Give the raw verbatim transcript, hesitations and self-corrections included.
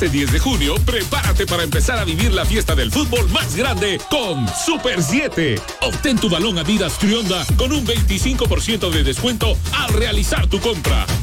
Este diez de junio, prepárate para empezar a vivir la fiesta del fútbol más grande con Super siete. Obtén tu balón Adidas Trionda con un veinticinco por ciento de descuento al realizar tu compra.